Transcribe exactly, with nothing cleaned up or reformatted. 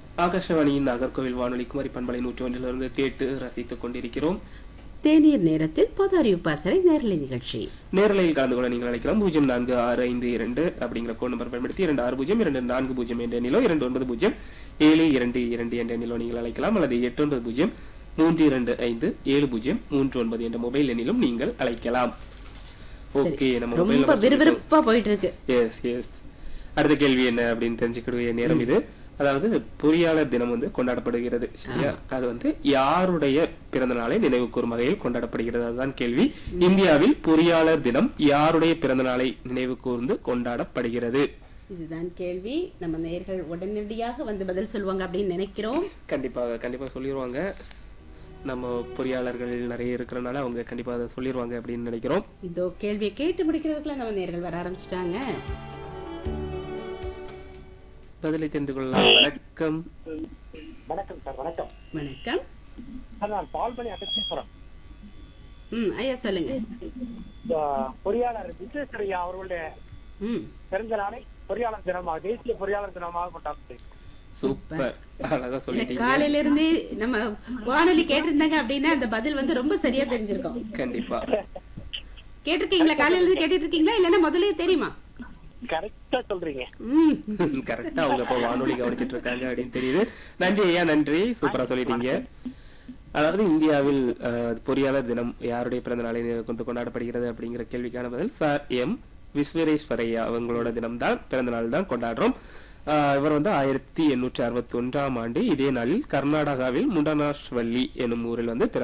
ஆகாஷவாணியின் நாகர்கோவில் வானொலி குமரி பண்பலை நூற்றி ஒன்றிலிருந்து கேட்டு ரசித்துக் கொண்டிருக்கிறோம். தேநீர் நேரத்தில் பொது அறிவிப்பாசரை நேரலை நிகழ்ச்சி. நேரலையில் கலந்து கொள்ள நீங்கள் அழைக்கலாம். பூஜ்ஜியம் நான்கு ஆறு ஐந்து இரண்டு அப்படிங்கிற கோட் நம்பர் பயன்படுத்தி இரண்டு ஆறு பூஜ்ஜியம் இரண்டு நான்கு பூஜ்ஜியம் என்ற எண்ணிலோ இரண்டு ஒன்பது பூஜ்ஜியம் ஏழு இரண்டு இரண்டு என்ற எண்ணிலோ நீங்கள் அழைக்கலாம். அல்லது எட்டு ஒன்பது பூஜ்ஜியம் மூன்று இரண்டு ஐந்து ஏழு பூஜ்ஜியம் மூன்று ஒன்பது என்ற மொபைல் எண்ணிலும் நீங்கள் அழைக்கலாம். ஓகே, நம்ம ரொம்ப விறுவிறுப்பா போயிட்டு இருக்கு. எஸ் எஸ் அடுத்த கேள்வி என்ன அப்படின்னு தெரிஞ்சுக்கிற நேரம் இது. அதாவது பொறியாளர் தினம் வந்து கொண்டாடப்படுகிறது சரியா? அது வந்து யாருடைய பிறந்த நாளை நினைவு கூறும் வகையில் கொண்டாடப்படுகிறது? அதுதான் கேள்வி. இந்தியாவில் பொறியாளர் தினம் யாருடைய பிறந்த நாளை நினைவு கூர்ந்து கொண்டாடப்படுகிறது? இதுதான் கேள்வி. நம்ம நேயர்கள் உடனடியாக வந்து பதில் சொல்லுவாங்க அப்படின்னு நினைக்கிறோம். கண்டிப்பாக கண்டிப்பா சொல்லிடுவாங்க. நம்ம பொறியாளர்கள் நிறைய இருக்கிறனால அவங்க கண்டிப்பா அதை சொல்லிடுவாங்க அப்படின்னு நினைக்கிறோம். இதோ கேள்வியை கேட்டு முடிக்கிறதுக்குள்ள நம்ம நேயர்கள் வர ஆரம்பிச்சிட்டாங்க. பதிலை தெரிந்து கொள்ளலாம். வணக்கம். வணக்கம் சார். வணக்கம் வணக்கம் சார். நான் பால்பனி அகத்தீஸ்வரம். ம் ஐயா சொல்லுங்க. பொறியாளர் விஸ்வேஸ்வரய்யா அவர்களுடைய ம் பிறந்த நாளை பொறியாளர் தினமாக, தேசிய பொறியாளர் தினமாக கொண்டாடுறேன். சூப்பர், அழகா சொல்லிட்டீங்க. காலையில இருந்து நம்ம வானொலி கேட்டிருந்தாங்க அப்படின்னா அந்த பதில் வந்து ரொம்ப சரியா தெரிஞ்சிருக்கும். கண்டிப்பா கேட்டிருக்கீங்களா? காலையில இருந்து கேட்டுட்டு இருக்கீங்களா இல்லன்னா முதல்லயே தெரியுமா? கரெக்டா சொல்றீங்க. கரெக்டா அவங்க இப்ப வானொலி கவனிச்சிட்டு இருக்காங்க அப்படின்னு தெரியுது. நன்றி ஐயா, நன்றி. சூப்பரா சொல்லிட்டீங்க. அதாவது இந்தியாவில் பொறியாளர் தினம் யாருடைய பிறந்த நாளை கொண்டு கொண்டாடப்படுகிறது அப்படிங்கிற கேள்விக்கான பதில் சார் எம் விஸ்வேஸ்வரய்யா அவங்களோட தினம் தான், பிறந்த நாள் தான் கொண்டாடுறோம். இவர் வந்து ஆயிரத்தி எண்ணூற்றி அறுபத்தி ஒன்றாம் ஆண்டு இதே நாளில் கர்நாடகாவில் முண்டனாஷ்வல்லி எனும் ஊரில் வந்து